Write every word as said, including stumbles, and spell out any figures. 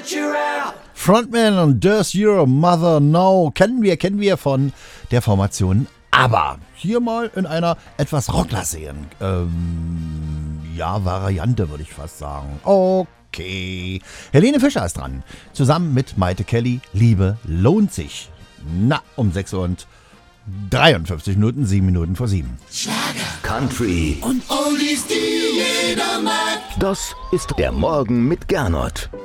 Frontman und Does Your Mother Know kennen wir, kennen wir von der Formation ABBA. Hier mal in einer etwas rocklassigeren, ähm, ja, Variante würde ich fast sagen. Okay. Helene Fischer ist dran. Zusammen mit Maite Kelly. Liebe lohnt sich. Na, um sechs Uhr und dreiundfünfzig Minuten, sieben Minuten vor sieben. Schlager, Country und Oldies, die jeder mag. Das ist der Morgen mit Gernot.